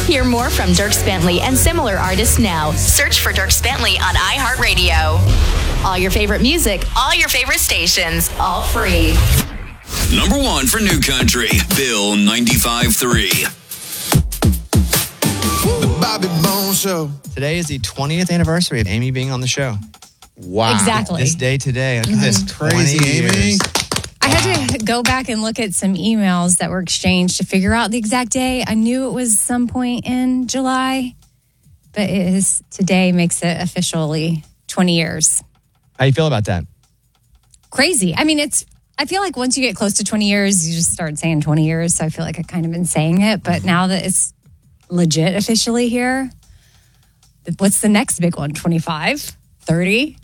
Hear more from Dierks Bentley and similar artists now. Search for Dierks Bentley on iHeartRadio. All your favorite music, all your favorite stations, all free. Number one for New Country, Bill 95.3. The Bobby Bones Show. Today is the 20th anniversary of Amy being on the show. Wow. Exactly. This day today. Look at this. Crazy, 20 Amy. years. I had to go back and look at some emails that were exchanged to figure out the exact day. I knew it was some point in July, but today makes it officially 20 years. How you feel about that? Crazy. I mean, I feel like once you get close to 20 years, you just start saying 20 years. So I feel like I've kind of been saying it. But now that it's legit officially here, what's the next big one? 25? 30?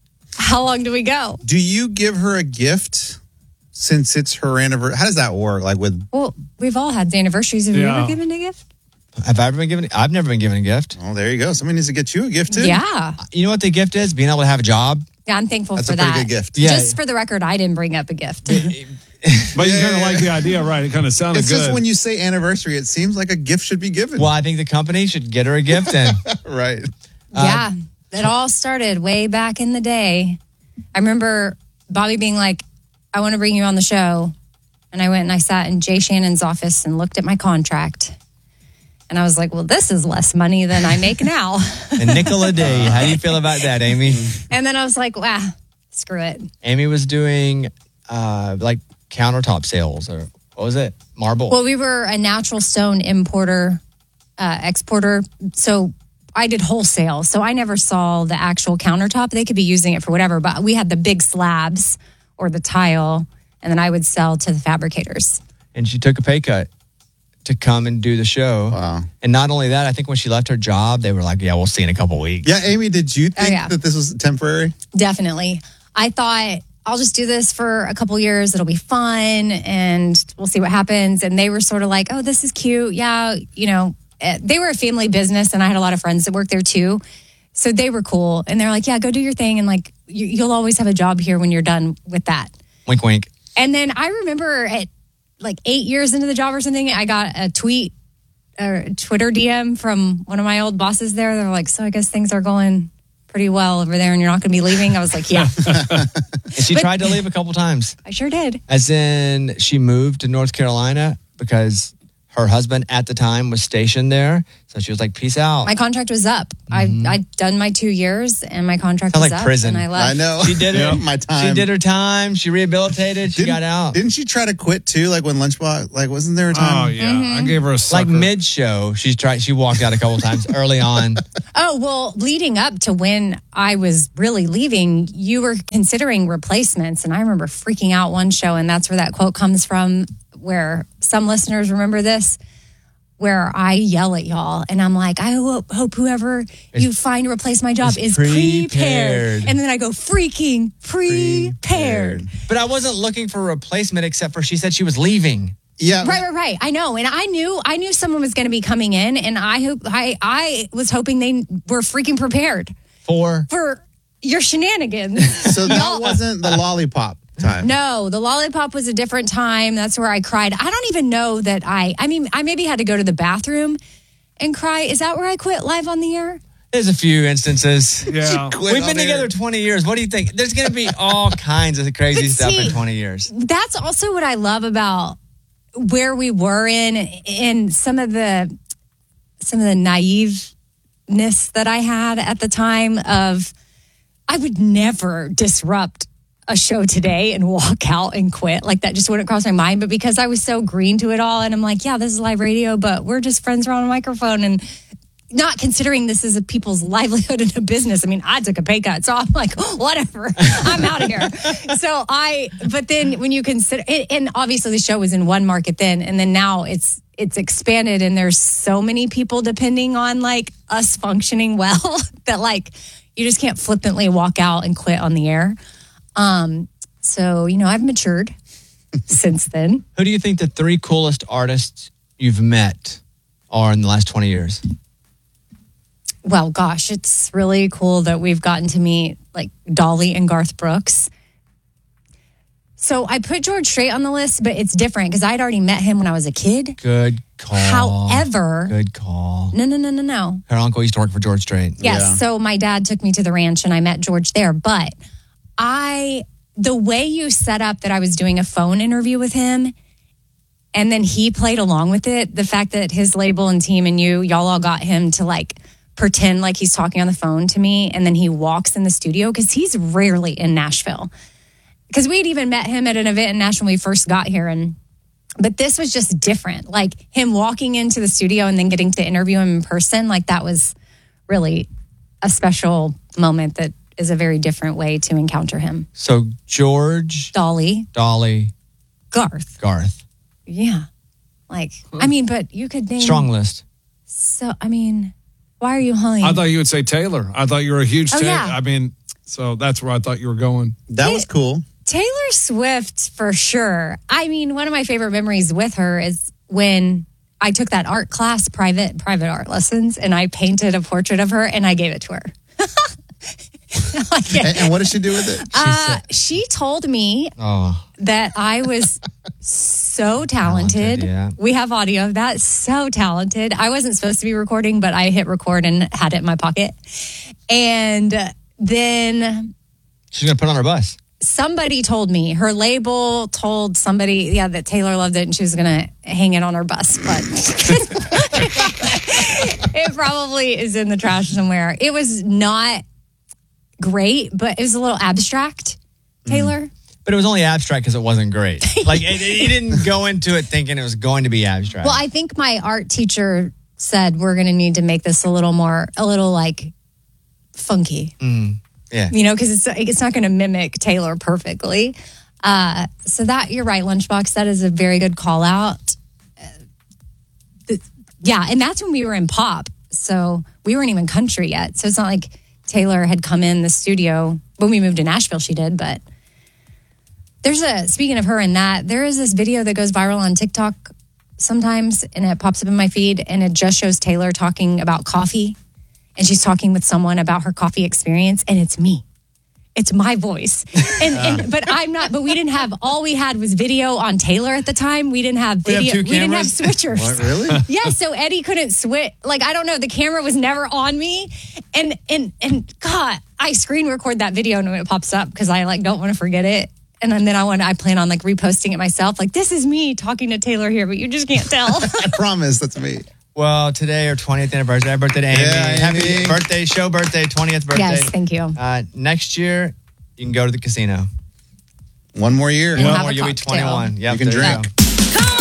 How long do we go? Do you give her a gift since it's her anniversary? How does that work? Well, we've all had the anniversaries. Have you ever given a gift? Have I ever been given? I've never been given a gift. Oh, there you go. Somebody needs to get you a gift too. Yeah. You know what the gift is? Being able to have a job. Yeah, I'm thankful That's for a that. pretty good gift. Yeah. Just for the record, I didn't bring up a gift. But you kind of like the idea, right? It kind of sounded It's good. just when you say anniversary, it seems like a gift should be given. Well, I think the company should get her a gift then. Right. Yeah. It all started way back in the day. I remember Bobby being like, I want to bring you on the show. And I went and I sat in Jay Shannon's office and looked at my contract. And I was like, well, this is less money than I make now. A nickel a day. How do you feel about that, Amy? And then I was like, wow, screw it. Amy was doing like countertop sales or what was it? Marble. Well, we were a natural stone importer, exporter. So I did wholesale. So I never saw the actual countertop. They could be using it for whatever, but we had the big slabs or the tile, and then I would sell to the fabricators. And she took a pay cut to come and do the show. Wow. And not only that, I think when she left her job, they were like, yeah, we'll see in a couple weeks. Yeah, Amy, did you think yeah. that this was temporary? Definitely. I thought, I'll just do this for a couple years. It'll be fun and we'll see what happens. And they were sort of like, oh, this is cute. Yeah, you know, they were a family business and I had a lot of friends that worked there too. So they were cool. And they're like, yeah, go do your thing. And like, you'll always have a job here when you're done with that. Wink, wink. And then I remember at like 8 years into the job or something, I got a tweet or Twitter DM from one of my old bosses there. They were like, so I guess things are going pretty well over there and you're not going to be leaving. I was like, yeah. And she tried to leave a couple times. I sure did. As in, she moved to North Carolina because her husband at the time was stationed there. So she was like, peace out. My contract was up. I'd done my 2 years and my contract Sounds was like up. prison. And I left. I know. She did it. My time. She did her time. She rehabilitated. She got out. Didn't she try to quit too? Like when Lunchbox, like wasn't there a time? Oh, yeah. I gave her a sucker. Like mid-show, she walked out a couple times early on. Oh, well, leading up to when I was really leaving, you were considering replacements. And I remember freaking out one show, and that's where that quote comes from, where some listeners remember this, where I yell at y'all and I'm like, I hope whoever you find to replace my job is prepared. And then I go, freaking prepared. But I wasn't looking for a replacement except for she said she was leaving. Yeah. Right. I know. And I knew someone was going to be coming in, and I was hoping they were freaking prepared For your shenanigans. So that wasn't the lollipop time. No, the lollipop was a different time. That's where I cried. I don't even know that I maybe had to go to the bathroom and cry. Is that where I quit live on the air? There's a few instances. Yeah. We've been together 20 years. What do you think? There's going to be all kinds of crazy stuff in 20 years. That's also what I love about where we were in some of the naiveness that I had at the time of I would never disrupt a show today and walk out and quit. Like that just wouldn't cross my mind. But because I was so green to it all and I'm like, yeah, this is live radio, but we're just friends around a microphone and not considering this is a people's livelihood and a business. I mean, I took a pay cut, so I'm like, whatever, I'm out of here. But then when you consider, and obviously the show was in one market then, and then now it's expanded and there's so many people depending on like us functioning well that like you just can't flippantly walk out and quit on the air. So, I've matured since then. Who do you think the 3 coolest artists you've met are in the last 20 years? Well, gosh, it's really cool that we've gotten to meet like Dolly and Garth Brooks. So I put George Strait on the list, but it's different because I'd already met him when I was a kid. Good call. However, good call. No. Her uncle used to work for George Strait. Yes. Yeah. So my dad took me to the ranch and I met George there. But the way you set up that I was doing a phone interview with him and then he played along with it, the fact that his label and team and y'all all got him to like pretend like he's talking on the phone to me. And then he walks in the studio because he's rarely in Nashville. Because we'd even met him at an event in Nashville when we first got here. But this was just different. Like him walking into the studio and then getting to interview him in person, like that was really a special moment that is a very different way to encounter him. So George, Dolly, Garth. Yeah. Like, I mean, but you could name... Strong list. So, I mean, why are you hung? I thought you would say Taylor. I thought you were a huge Taylor. yeah. I mean, so that's where I thought you were going. That was cool. Taylor Swift, for sure. I mean, one of my favorite memories with her is when I took that art class, private art lessons, and I painted a portrait of her and I gave it to her. And what did she do with it? She told me that I was so talented. Yeah. We have audio of that. So talented. I wasn't supposed to be recording, but I hit record and had it in my pocket. And then She's going to put it on her bus. somebody told me, her label told somebody, that Taylor loved it and she was going to hang it on her bus. But it probably is in the trash somewhere. It was not great, but it was a little abstract, Taylor. But it was only abstract because it wasn't great. Like, he didn't go into it thinking it was going to be abstract. Well, I think my art teacher said we're going to need to make this a little like funky. Yeah. Because it's not going to mimic Taylor perfectly. So that, you're right, Lunchbox, that is a very good call out. And that's when we were in pop. So we weren't even country yet. So it's not like Taylor had come in the studio. When we moved to Nashville, she did. But speaking of her and that, there is this video that goes viral on TikTok sometimes, and it pops up in my feed, and it just shows Taylor talking about coffee. And she's talking with someone about her coffee experience, and it's me. It's my voice. But I'm not, but we didn't have, all we had was video on Taylor at the time. We didn't have video. We didn't have switchers. What, really? Yeah, so Eddie couldn't switch. Like, I don't know, the camera was never on me. And God, I screen record that video and when it pops up because I don't want to forget it. And then I plan on reposting it myself. Like, this is me talking to Taylor here, but you just can't tell. I promise that's me. Well, today, our 20th anniversary. Happy birthday to Amy. Yeah, Happy Amy. birthday, 20th birthday. Yes, thank you. Next year, you can go to the casino. One more year. Yeah. One have more, a you'll be cocktail. 21. Yep, You can there drink. go.